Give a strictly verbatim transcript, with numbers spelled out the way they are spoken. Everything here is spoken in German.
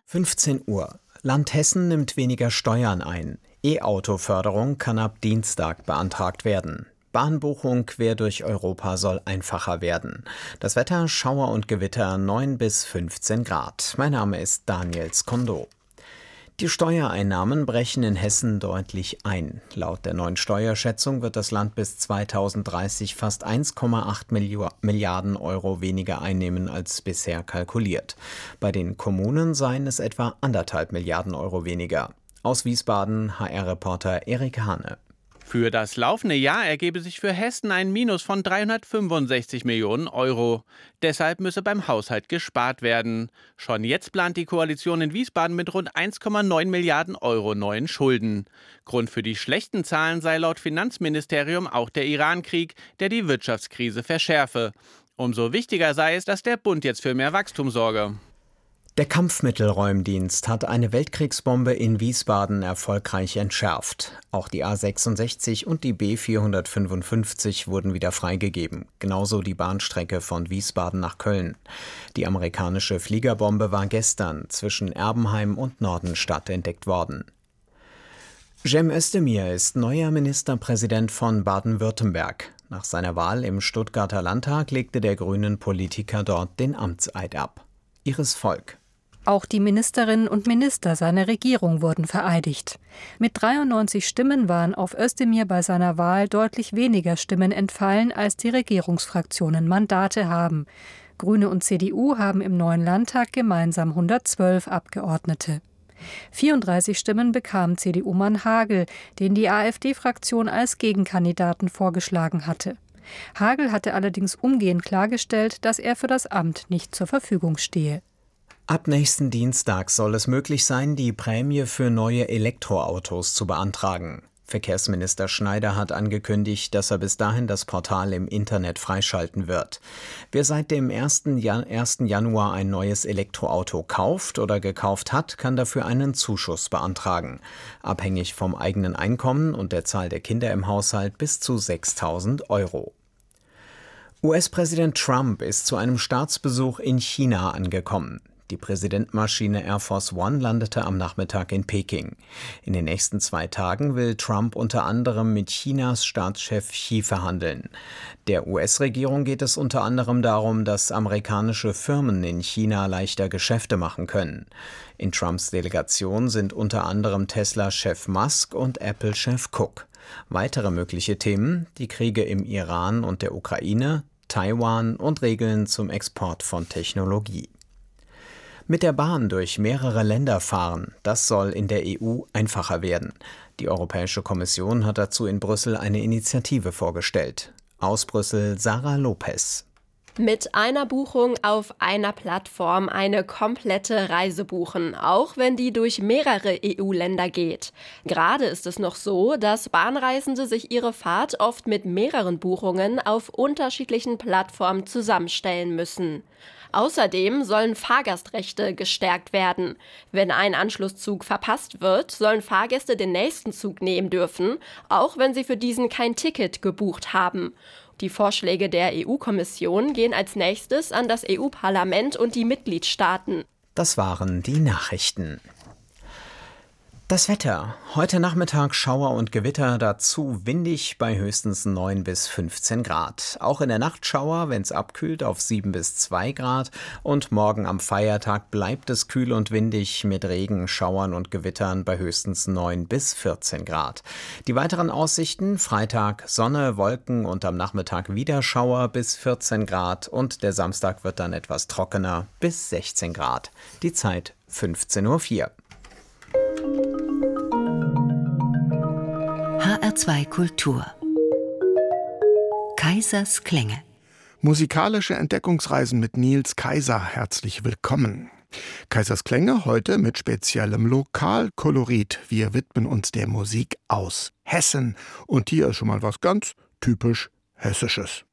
fünfzehn Uhr. Land Hessen nimmt weniger Steuern ein. E-Auto-Förderung kann ab Dienstag beantragt werden. Bahnbuchung quer durch Europa soll einfacher werden. Das Wetter: Schauer und Gewitter, neun bis fünfzehn Grad. Mein Name ist Daniel Skondo. Die Steuereinnahmen brechen in Hessen deutlich ein. Laut der neuen Steuerschätzung wird das Land bis zweitausenddreißig fast eins Komma acht Milliarden Euro weniger einnehmen als bisher kalkuliert. Bei den Kommunen seien es etwa anderthalb Milliarden Euro weniger. Aus Wiesbaden H R-Reporter Erik Hane. Für das laufende Jahr ergebe sich für Hessen ein Minus von dreihundertfünfundsechzig Millionen Euro. Deshalb müsse beim Haushalt gespart werden. Schon jetzt plant die Koalition in Wiesbaden mit rund eins Komma neun Milliarden Euro neuen Schulden. Grund für die schlechten Zahlen sei laut Finanzministerium auch der Iran-Krieg, der die Wirtschaftskrise verschärfe. Umso wichtiger sei es, dass der Bund jetzt für mehr Wachstum sorge. Der Kampfmittelräumdienst hat eine Weltkriegsbombe in Wiesbaden erfolgreich entschärft. Auch die A sechsundsechzig und die B vierhundertfünfundfünfzig wurden wieder freigegeben, genauso die Bahnstrecke von Wiesbaden nach Köln. Die amerikanische Fliegerbombe war gestern zwischen Erbenheim und Nordenstadt entdeckt worden. Cem Özdemir ist neuer Ministerpräsident von Baden-Württemberg. Nach seiner Wahl im Stuttgarter Landtag legte der grünen Politiker dort den Amtseid ab. Iris Volk. Auch die Ministerinnen und Minister seiner Regierung wurden vereidigt. Mit dreiundneunzig Stimmen waren auf Özdemir bei seiner Wahl deutlich weniger Stimmen entfallen, als die Regierungsfraktionen Mandate haben. Grüne und C D U haben im neuen Landtag gemeinsam hundertzwölf Abgeordnete. vierunddreißig Stimmen bekam C D U-Mann Hagel, den die AfD-Fraktion als Gegenkandidaten vorgeschlagen hatte. Hagel hatte allerdings umgehend klargestellt, dass er für das Amt nicht zur Verfügung stehe. Ab nächsten Dienstag soll es möglich sein, die Prämie für neue Elektroautos zu beantragen. Verkehrsminister Schneider hat angekündigt, dass er bis dahin das Portal im Internet freischalten wird. Wer seit dem ersten Januar ein neues Elektroauto kauft oder gekauft hat, kann dafür einen Zuschuss beantragen. Abhängig vom eigenen Einkommen und der Zahl der Kinder im Haushalt bis zu sechstausend Euro. U S-Präsident Trump ist zu einem Staatsbesuch in China angekommen. Die Präsidentmaschine Air Force One landete am Nachmittag in Peking. In den nächsten zwei Tagen will Trump unter anderem mit Chinas Staatschef Xi verhandeln. Der U S-Regierung geht es unter anderem darum, dass amerikanische Firmen in China leichter Geschäfte machen können. In Trumps Delegation sind unter anderem Tesla-Chef Musk und Apple-Chef Cook. Weitere mögliche Themen: die Kriege im Iran und der Ukraine, Taiwan und Regeln zum Export von Technologie. Mit der Bahn durch mehrere Länder fahren, das soll in der E U einfacher werden. Die Europäische Kommission hat dazu in Brüssel eine Initiative vorgestellt. Aus Brüssel Sarah Lopez. Mit einer Buchung auf einer Plattform eine komplette Reise buchen, auch wenn die durch mehrere E U-Länder geht. Gerade ist es noch so, dass Bahnreisende sich ihre Fahrt oft mit mehreren Buchungen auf unterschiedlichen Plattformen zusammenstellen müssen. Außerdem sollen Fahrgastrechte gestärkt werden. Wenn ein Anschlusszug verpasst wird, sollen Fahrgäste den nächsten Zug nehmen dürfen, auch wenn sie für diesen kein Ticket gebucht haben. Die Vorschläge der E U-Kommission gehen als nächstes an das E U-Parlament und die Mitgliedstaaten. Das waren die Nachrichten. Das Wetter. Heute Nachmittag Schauer und Gewitter, dazu windig bei höchstens neun bis fünfzehn Grad. Auch in der Nacht Schauer, wenn es abkühlt, auf sieben bis zwei Grad. Und morgen am Feiertag bleibt es kühl und windig mit Regen, Schauern und Gewittern bei höchstens neun bis vierzehn Grad. Die weiteren Aussichten: Freitag Sonne, Wolken und am Nachmittag wieder Schauer bis vierzehn Grad. Und der Samstag wird dann etwas trockener bis sechzehn Grad. Die Zeit fünfzehn Uhr vier. H R zwei Kultur. Kaisers Klänge. Musikalische Entdeckungsreisen mit Nils Kaiser. Herzlich willkommen. Kaisers Klänge heute mit speziellem Lokalkolorit. Wir widmen uns der Musik aus Hessen. Und hier ist schon mal was ganz typisch Hessisches.